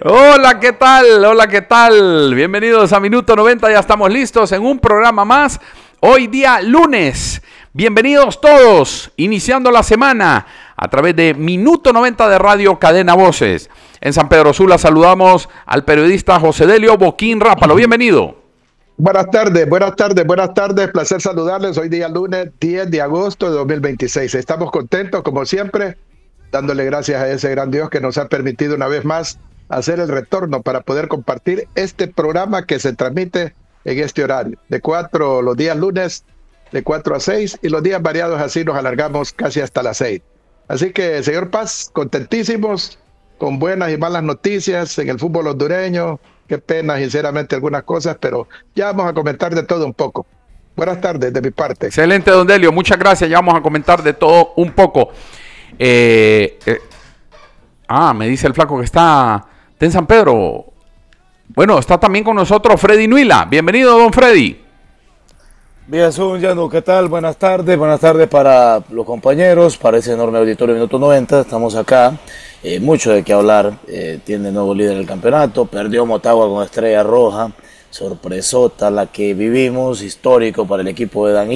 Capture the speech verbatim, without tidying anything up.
Hola, ¿qué tal? Hola, ¿qué tal? Bienvenidos a Minuto noventa, ya estamos listos en un programa más. Hoy día lunes. Bienvenidos todos, iniciando la semana a través de Minuto noventa de Radio Cadena Voces. En San Pedro Sula saludamos al periodista José Delio Boquín Rápalo. Bienvenido. Buenas tardes, buenas tardes, buenas tardes. Placer saludarles. Hoy día lunes diez de agosto de dos mil veintiséis. Estamos contentos, como siempre, dándole gracias a ese gran Dios que nos ha permitido una vez más hacer el retorno para poder compartir este programa que se transmite en este horario. De cuatro los días lunes, de cuatro a seis, y los días variados así nos alargamos casi hasta las seis. Así que, señor Paz, contentísimos, con buenas y malas noticias en el fútbol hondureño. Qué pena, sinceramente, algunas cosas, pero ya vamos a comentar de todo un poco. Buenas tardes de mi parte. Excelente, don Delio, muchas gracias. Ya vamos a comentar de todo un poco. Eh, eh, ah, me dice el flaco que está, está en San Pedro. Bueno, está también con nosotros Freddy Nuila. Bienvenido, don Freddy. Bien, Yano, ¿qué tal? Buenas tardes, buenas tardes para los compañeros, para ese enorme auditorio Minuto noventa. Estamos acá, eh, mucho de qué hablar. Eh, tiene nuevo líder del campeonato, perdió Motagua con Estrella Roja, sorpresota la que vivimos, histórico para el equipo de Dan